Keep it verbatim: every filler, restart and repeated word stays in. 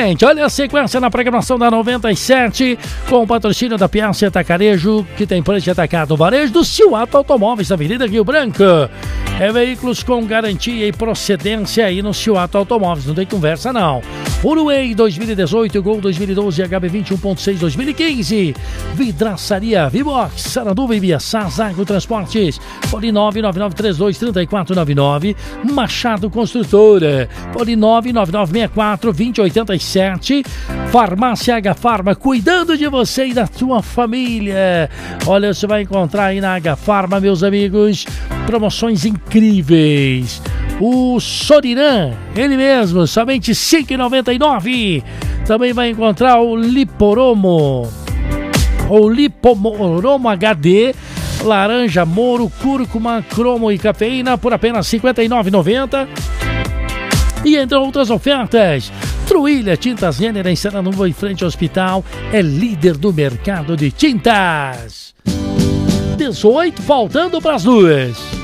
gente, olha a sequência na programação da noventa e sete, com o patrocínio da Piazza Atacarejo, que tem preço de atacado varejo do Ciuato Automóveis, da Avenida Rio Branco. É veículos com garantia e procedência aí no Ciuato Automóveis, não tem conversa não. Uruei dois mil e dezoito, Gol dois mil e doze, H B vinte e um ponto seis dois mil e quinze. Vidraçaria Vibox, Saranduva e Biaçá, Zago Transportes, Poli nove nove nove três dois três quatro nove nove, Machado Construtora, Poli nove nove nove seis quatro dois zero oito sete, Farmácia H Farma, cuidando de você e da sua família. Olha, você vai encontrar aí na H Farma, meus amigos, promoções incríveis. O Soriran, ele mesmo, somente cinco reais e noventa e nove centavos. Também vai encontrar o Liporomo, ou Liporomo H D, laranja, moro, cúrcuma, cromo e cafeína por apenas cinquenta e nove reais e noventa centavos. E entre outras ofertas, Truilha Tintas Renner em Saranduva, em frente ao hospital, é líder do mercado de tintas. dezoito, faltando para as duas.